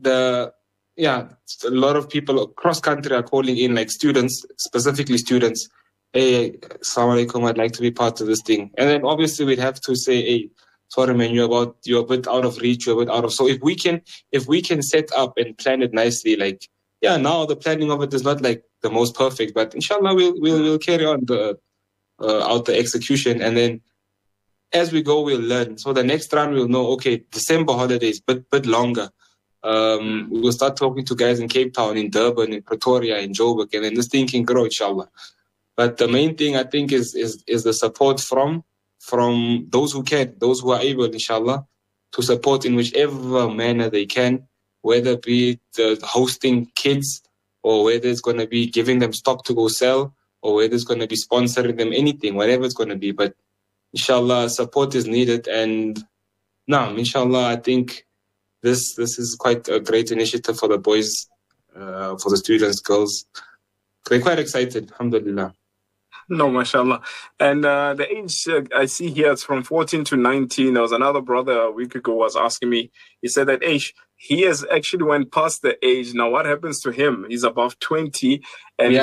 a lot of people across country are calling in, like students, specifically students. Hey, Assalamu alaikum, I'd like to be part of this thing. And then obviously we'd have to say, hey, sorry man, you're a bit out of reach, you're a bit out of. So if we can set up and plan it nicely, like now the planning of it is not like the most perfect, but inshallah we'll carry on out the execution, and then as we go we'll learn. So the next round we'll know, okay, December holidays, bit longer. We'll start talking to guys in Cape Town, in Durban, in Pretoria, in Joburg, and then this thing can grow, inshallah. But the main thing I think is the support from those who can, those who are able, inshallah, to support in whichever manner they can, whether it be hosting kids, or whether it's going to be giving them stock to go sell, or whether it's going to be sponsoring them, anything, whatever it's going to be. But inshallah, support is needed. And inshallah, I think this is quite a great initiative for the boys, for the students, girls. They're quite excited, alhamdulillah. No, mashallah. And the age I see here, it's from 14 to 19. There was another brother a week ago was asking me, he said that age, he has actually went past the age. Now, what happens to him? He's above 20. And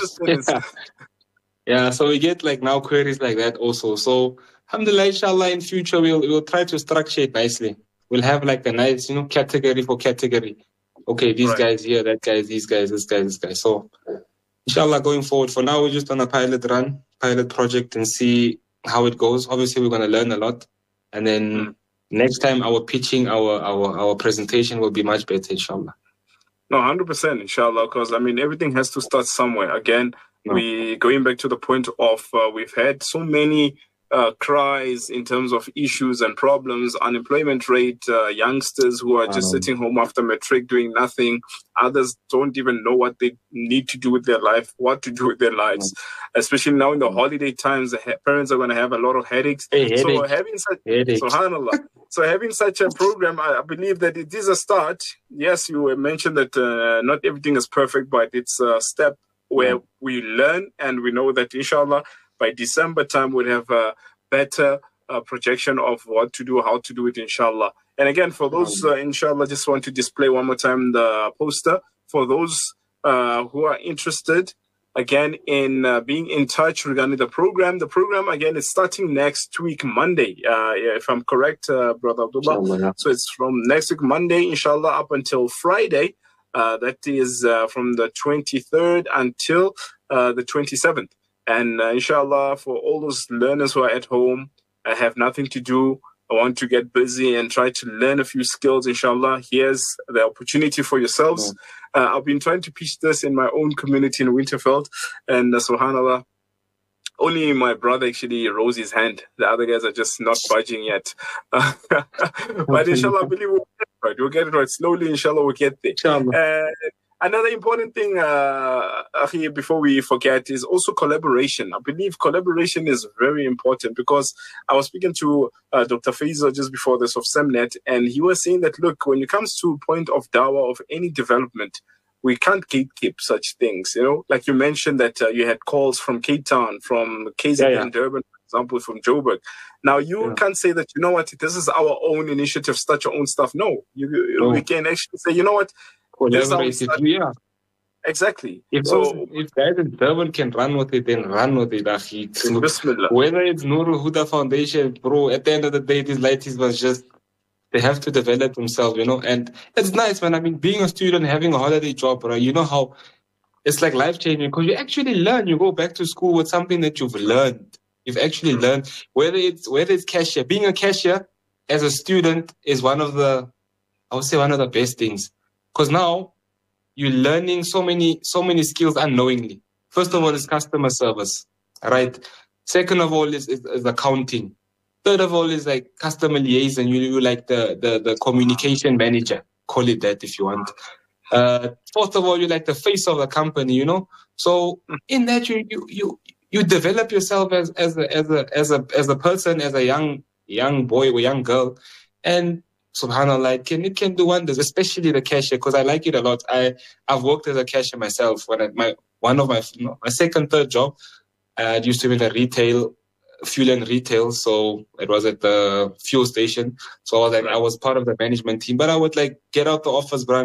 so we get like now queries like that also. So alhamdulillah, inshallah, in future, we'll try to structure it nicely. We'll have like a nice, category for category. Okay, these guys here, that guy, these guys, this guy, this guy. So inshallah, going forward, for now, we're just on a pilot project, and see how it goes. Obviously, we're going to learn a lot. And then next time, our pitching, our presentation will be much better, inshallah. No, 100%, inshallah, because, everything has to start somewhere. Again, we going back to the point of we've had so many cries in terms of issues and problems, unemployment rate, youngsters who are just sitting home after matric doing nothing. Others don't even know what they need to do with their life, what to do with their lives. Especially now in the holiday times, the parents are going to have a lot of headaches. So having such, subhanallah, so having such a program, I believe that it is a start. Yes, you mentioned that not everything is perfect, but it's a step where we learn, and we know that inshallah by December time we'll have a better projection of what to do, how to do it, inshallah. And again, for those, inshallah, just want to display one more time the poster. For those who are interested, again, in being in touch regarding the program again is starting next week, Monday, if I'm correct, Brother Abdullah. So it's from next week, Monday, inshallah, up until Friday. That is from the 23rd until the 27th. And inshallah, for all those learners who are at home, I have nothing to do, I want to get busy and try to learn a few skills, inshallah, here's the opportunity for yourselves. I've been trying to pitch this in my own community in Winterveld, and subhanallah, only my brother actually rose his hand. The other guys are just not budging yet. But inshallah, I believe we'll get it right. We'll get it right. Slowly, inshallah, we'll get there. Inshallah. Another important thing, Akhi, before we forget, is also collaboration. I believe collaboration is very important, because I was speaking to Dr. Faiza just before this of SEMNET, and he was saying that, look, when it comes to point of dawah of any development, we can't gatekeep such things, Like you mentioned that you had calls from Cape Town, from KZN, Durban, for example, from Joburg. Now, you can't say that, you know what, this is our own initiative, start your own stuff. No, we can actually say, you know what, exactly. If guys in Durban can run with it, then run with it, Akhi. Whether it's Nurul Huda Foundation, bro, at the end of the day, these lighties was just, they have to develop themselves, and it's nice, man. Being a student, having a holiday job, bro, you know how it's like life-changing, because you actually learn. You go back to school with something that you've learned. You've actually learned, whether it's cashier. Being a cashier as a student is one of the best things. Because now you're learning so many skills unknowingly. First of all, is customer service, right? Second of all is accounting. Third of all is like customer liaison. You like the communication manager, call it that if you want. Fourth of all, you like the face of the company, So in that you develop yourself as a person, as a young boy or young girl, and subhanallah, it can do wonders, especially the cashier, because I like it a lot. I've worked as a cashier myself. When my second, third job, I used to be in a fuel and retail, so it was at the fuel station. So I was part of the management team, but I would get out the office, bro,